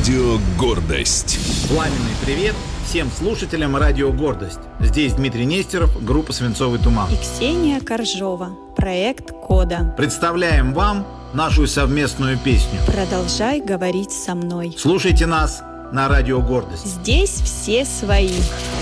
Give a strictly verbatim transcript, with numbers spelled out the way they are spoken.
Радио «Гордость». Пламенный привет всем слушателям Радио «Гордость». Здесь Дмитрий Нестеров, группа «Свинцовый туман». И Ксения Коржова, проект «Кода». Представляем вам нашу совместную песню «Продолжай говорить со мной». Слушайте нас на Радио «Гордость». Здесь все свои.